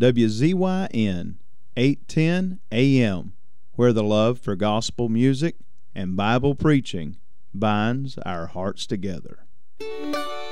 WZYN 810 AM, where the love for gospel music and Bible preaching binds our hearts together.